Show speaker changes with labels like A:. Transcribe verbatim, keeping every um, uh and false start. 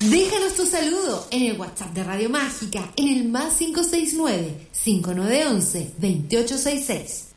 A: Déjanos tu saludo en el WhatsApp de Radio Mágica en el más cinco seis nueve, cinco nueve uno uno, dos ocho seis seis.